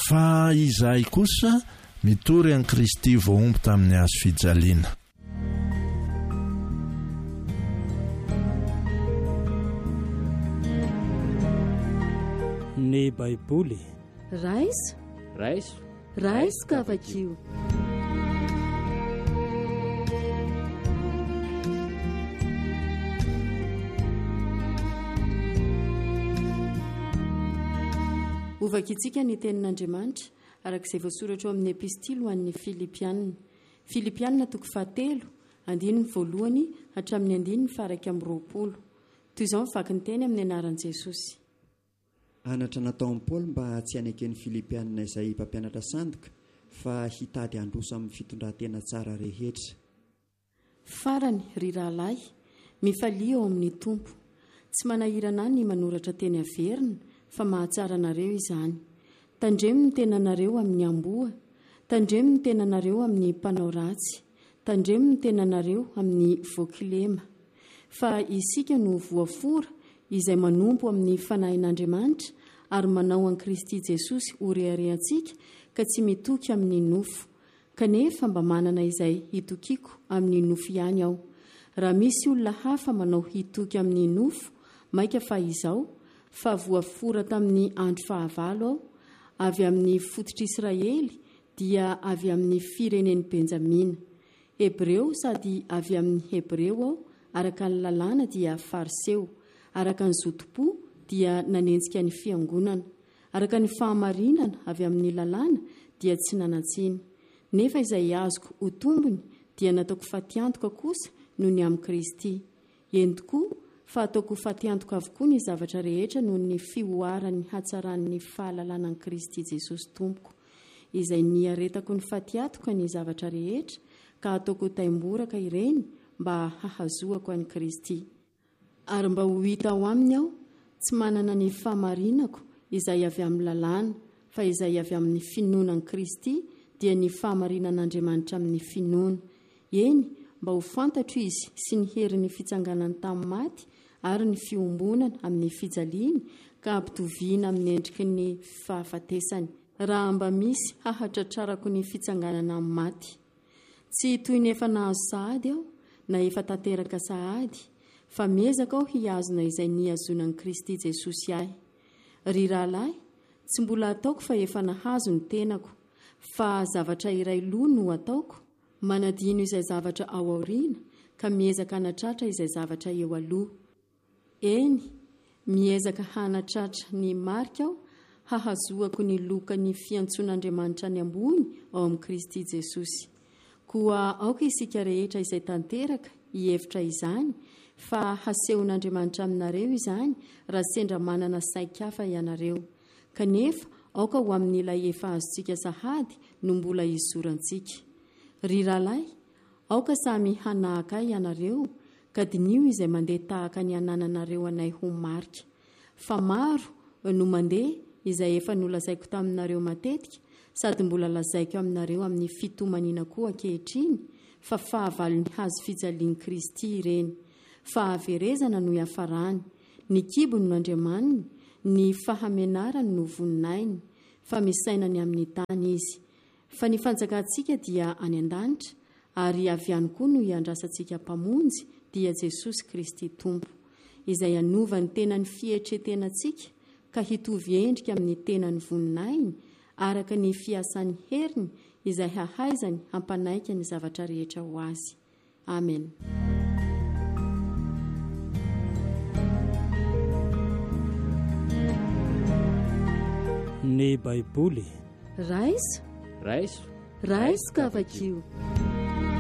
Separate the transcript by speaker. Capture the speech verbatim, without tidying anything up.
Speaker 1: fa izahay kosa mitory an'i Kristy voaomby tamin'ny hazo fijaliana.
Speaker 2: Ny Baiboly
Speaker 3: raiso
Speaker 4: raiso
Speaker 3: raiso kavakio. Ovakitsika ny tenin'Andriamanitra arak'izay voasoratra ao amin'ny epistily ho an'ny Filipianina. Filipianina toko fahatelo andininy voalohany hatramin'ny andininy faraka amin'ny roapolo. Toy izao mivaky ny teny amin'ny anaran'i Jesosy.
Speaker 5: Anatra nataon'i Paoly mba tsy hanekeny Filipianina izay mpampianatra sandoka fa hitady handroso amin'ny fitondran-tena tsara rehetra.
Speaker 3: Farany ry rahalahy, mifalia ao amin'ny tompo. Tsy manahirana ny manoratra teny averina fa mahatsara anareo izany. Tandremo ny tenanareo amin'ny amboa, tandremo ny tenanareo amin'ny mpanao ratsy, tandremo ny tenanareo amin'ny voakilema. Fa isika no voafora izay manompo amin'ny fanahin'Andriamanitra ary manao an'i Kristy Jesosy ho reharehantsika ka tsy mitoky amin'ny nofo. Kanefa mba manana izay hitokiako amin'ny nofo ihany aho. Raha misy olona hafa manao hitoky amin'ny nofo, maika fa izao, fa voafora tamin'ny andro fahavalo aho, avy amin'ny fototr'Israely dia avy amin'ny firenen'i Benjamina. Hebreo sady avy amin'ny Hebreo aho, araka ny lalàna dia fariseo, araka ny zotopo dia nanenjika ny fiangonana, araka ny fahamarinana avy amin'ny lalàna dia tsy nanatsiny. Nefa izay azoko ho tombony dia nataoko fatiantoka kosa noho ny amin'i Kristy. Eny tokoa fa ataoko fatiantoka avokoa ny zavatra rehetra noho ny fioaran'ny hatsaran'ny fahalalana an'i Kristy Jesosy tompoko, izay niaretako ny fatiantoka ny zavatra rehetra ka ataoko taimboraka ireny mba hahazoako an'i Kristy. Ary mba ho hita ao aminy aho, tsy manana ny fahamarinako izay avy amin'ny lalàna, fa izay avy amin'ny finoanan'i Kristy dia ny fahamarinan'Andriamanitra amin'ny finoana. Eny, mba ho fantatro izy sy ny herin'ny fitsanganany tamin'ny maty ary ny fiombonana amin'ny fijaliany ka ampitoviana amin'ny endriky ny fahafatesany. Raha mba misy hahatratrarako ny fitsanganana amin'ny maty. Tsy toy ny efa nahazo sahady aho na efa tanteraka sahady, fa miezaka aho hiazona izay niazonan'i Kristy Jesosy ahy. Ry rahalahy, tsy mbola ataoko fa efa nahazo ny tenako, fa zavatra iray loha no ataoko, manadino izay zavatra ao aoriana ka miezaka hanatratra izay zavatra eo aloha. Eny, miezaka hanatratra ny marika aho, hahazoako ny loka ny fiantson'Andriamanitra ny ambony ao amin'i Kristy Jesosy. Koa aoka isika rehetra izay tanteraka hihevitra izany, fa hasehon'Andriamanitra aminareo izany raha sendra manana saika-kafa ianareo. Kanefa aoka ho amin'ilay efa azontsika sahady no mbola izorantsika. Ry rahalahy, aoka samy hanahaka ianareo, ka dinio izay mandeha tahaka ny anananareo anay ho marika. Fa maro no mandeha izay efa nolazaiko taminareo matetika, sady mbola lazaiko aminareo amin'ny fitomanina koa ankehitriny, fa fahavalon'ny hazo fijalian'i Kristy ireny. Fa haverezana no iafarany, ny kibony no andriamaniny, ny fahamenarany no voninainy, fa misainany amin'ny tany izy. Fa ny fanjakantsika dia any an-danitra, ary avy ihany koa no iandrasantsika mpamonjy dia Jesosy Kristy tompo, izay anovany tenany fietretenantsika ka hitovy endrika amin'ny tenany voninainy, araka ny fiasan'ny heriny izay hahaizany hampanaika ny zavatra rehetra ho azy. Amen.
Speaker 2: Ny Baiboly
Speaker 3: raiso
Speaker 4: raiso
Speaker 3: raiso kavakio.